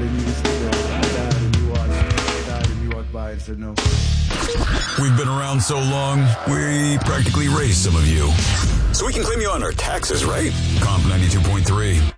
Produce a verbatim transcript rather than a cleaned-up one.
and you, you know, I died and you walked, I died and you walked by and said no. We've been around so long, we practically raised some of you. So we can claim you on our taxes, right? Comp ninety-two point three.